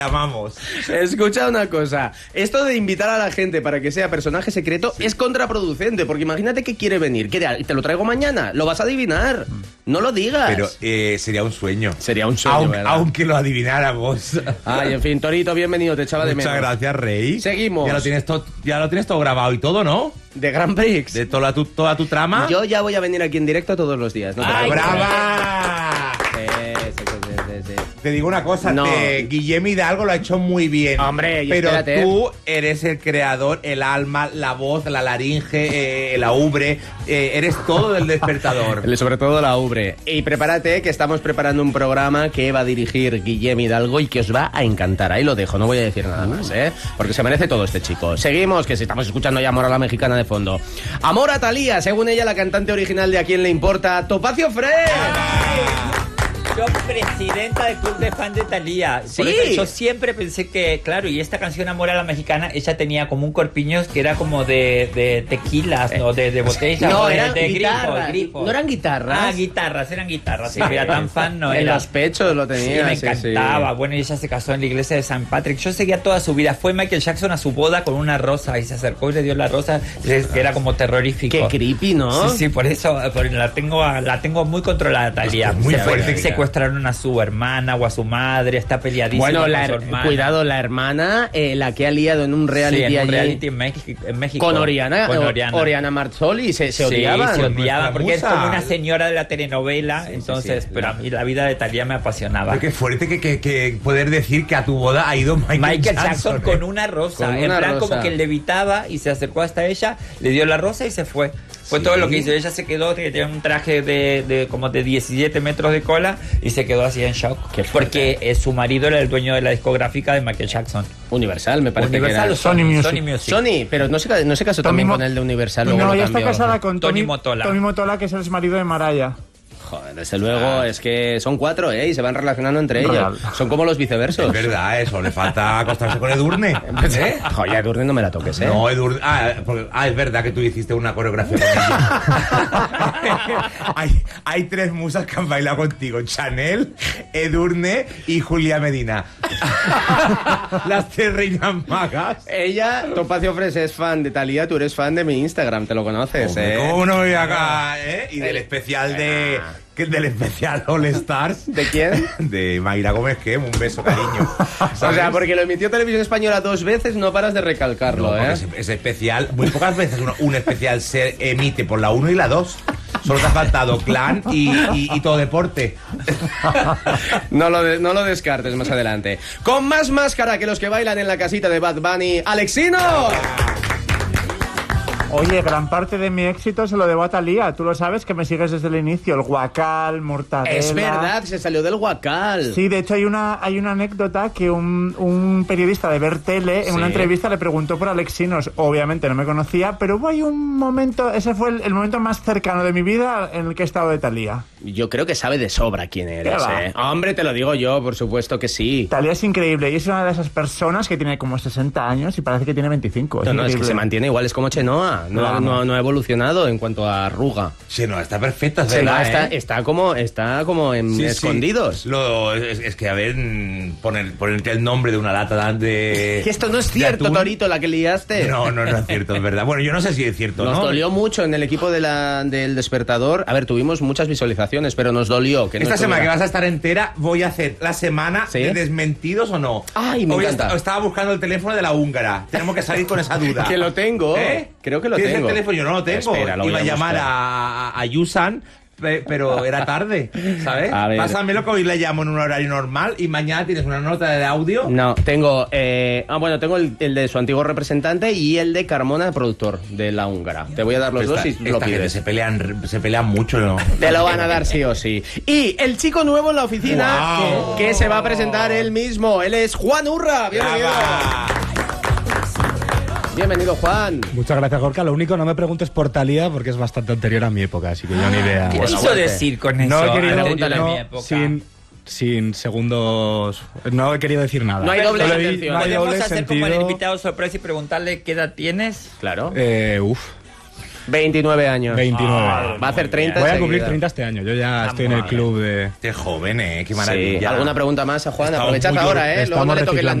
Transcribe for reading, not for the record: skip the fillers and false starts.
llamamos. Escucha una cosa, esto de invitar a la gente para que sea personaje secreto es contraproducente, porque imagínate que quiere venir, te lo traigo mañana, lo vas a adivinar, no lo digas. Pero sería un sueño. Sería un sueño, ¿verdad? Aunque lo adivináramos. Ay, en fin, Torito, bienvenido, te echaba de menos. Muchas gracias, Rey. Seguimos. Ya lo tienes todo grabado y todo, ¿no? De Grand Prix. De toda tu trama. Yo ya voy a venir aquí en directo todos los días. ¿No? ¡Ay, brava! Sí. Te digo una cosa, No. Guillermo Hidalgo lo ha hecho muy bien. Hombre, y pero espérate. tú eres el creador, el alma, la voz, la laringe, la ubre, eres todo del despertador. Sobre todo la ubre. Y prepárate que estamos preparando un programa que va a dirigir Guillermo Hidalgo y que os va a encantar. Ahí lo dejo, no voy a decir nada más, porque se merece todo este chico. Seguimos, que si estamos escuchando ya Amor a la Mexicana de fondo. Amor a Thalía, según ella la cantante original de A Quién le importa, Topacio Fresh. Yo, presidenta del club de fan de Thalía. Sí. Por eso yo siempre pensé que, claro, y esta canción Amor a la Mexicana, ella tenía como un corpiño que era como de tequilas, ¿no? De botellas. No, o eran de guitarras. grifos. ¿No eran guitarras? Eran guitarras. Sí, era tan fan, no En era. los pechos lo Sí, tenía. me encantaba. Sí. Bueno, y ella se casó en la iglesia de San Patrick. Yo seguía toda su vida. Fue Michael Jackson a su boda con una rosa y se acercó y le dio la rosa, que era como terrorífico. Qué creepy, ¿no? Sí, por eso la tengo muy controlada, Thalía. Muy fuerte. Secuestraron a su hermana o a su madre, está peleadísima Bueno, con su hermana. cuidado, la hermana, la que ha liado en un reality, Sí, en un allí reality en México. con Oriana, Con Oriana. Oriana Marzoli, se Sí, odiaban. se odiaban porque es musa. como una señora de la telenovela, entonces, pero a mí la vida de Thalía me apasionaba. Pero qué fuerte que poder decir que a tu boda ha ido Michael Jackson con una rosa, Con en una plan rosa. como que levitaba y se acercó hasta ella, le dio la rosa y se fue. Fue Sí. todo lo que hizo. Ella se quedó, que tenía un traje de como de 17 metros de cola y se quedó así en shock. Qué fuerte. Porque su marido era el dueño de la discográfica de Michael Jackson. Universal, me parece Universal que o era. Sony Music. Sony, pero no se casó también con el de Universal. Luego No, lo ella está cambió. casada con Tony Motola. Tony Motola, que es el exmarido de Mariah. Joder, desde luego, es que son 4, y se van relacionando entre ellos. Real. Son como los viceversos. Es verdad, eso, le falta acostarse con Edurne. Joder, Edurne no me la toques, No, Edurne. Es verdad que tú hiciste una coreografía con ella. hay 3 musas que han bailado contigo: Chanel, Edurne y Julia Medina. Las 3 reinas magas. Ella, Topacio Fresh, es fan de Thalía, tú eres fan de mi Instagram, te lo conoces, Hombre, ¿cómo no voy acá, Y del especial del especial All Stars. ¿De quién? De Mayra Gómez, que un beso, cariño. O sea, porque lo emitió Televisión Española 2 veces, no paras de recalcarlo, No, porque es especial. Muy pocas veces un especial se emite por la 1 y la 2. Solo te ha faltado Clan y todo deporte. No lo descartes más adelante. Con más máscara que los que bailan en la casita de Bad Bunny, ¡Alexino! Oye, gran parte de mi éxito se lo debo a Thalía. Tú lo sabes, que me sigues desde el inicio. El guacal, mortadela... Es verdad, se salió del guacal. Sí, de hecho hay una anécdota que un periodista de Ver Tele en una entrevista le preguntó por Alexinos. Obviamente no me conocía, pero hubo ahí un momento, ese fue el momento más cercano de mi vida en el que he estado de Thalía. Yo creo que sabe de sobra quién eres, ¿Qué va? Hombre, te lo digo yo, por supuesto que sí. Thalía es increíble y es una de esas personas que tiene como 60 años y parece que tiene 25. No, es que increíble. se mantiene igual, es como Chenoa. No ha evolucionado en cuanto a arruga. Sí, no, está perfecta. Chenoa está como en Sí, escondidos. sí. Es que, a ver, ponerte el nombre de una lata de... Que esto no es de cierto, atún. Torito, la que liaste. No es cierto, es verdad. Bueno, yo no sé si es cierto, Nos ¿no? dolió mucho en el equipo del Despertador. A ver, tuvimos muchas visualizaciones, pero nos dolió. Que no Esta semana que estuviera. vas a estar entera, voy a hacer la semana ¿Sí? de desmentidos o no. Ay, me Hoy encanta. estaba buscando el teléfono de la húngara. Tenemos que salir con esa duda. Que lo tengo. Creo que lo ¿Tienes tengo. el teléfono? Yo no lo tengo. Espera, lo voy Iba a a llamar buscar. a Yusan, pero era tarde, ¿sabes? A ver. Pásamelo, que hoy le llamo en un horario normal y mañana tienes una nota de audio. No, tengo... tengo el de su antiguo representante y el de Carmona, productor de la húngara. Te voy a dar los dos y lo esta gente pides. se pelean mucho, ¿no? Te lo van a dar sí o sí. Y el chico nuevo en la oficina, Wow. que se va a presentar él mismo. Él es Juan Urra. Bienvenido. Brava. Bienvenido, Juan. Muchas gracias, Gorka. Lo único, no me preguntes por Thalía porque es bastante anterior a mi época, así que yo ni idea. ¿Qué Bueno, quiso aguante. decir con eso? No he querido, Anterior a no, mi época. sin segundos. No he querido decir nada. No hay doble Solo intención. no hay ¿Podemos doble hacer sentido. como el invitado sorpresa y preguntarle qué edad tienes? Claro. 29 años. 29. Va a hacer 30 Voy a enseguida. cumplir 30 este año. Yo ya estoy en el club de... Qué joven, qué Sí. maravilla. ¿Alguna pregunta más a Juan? Estamos Aprovechad muy ahora, ¿eh? Luego estamos no le toquéis la reciclando.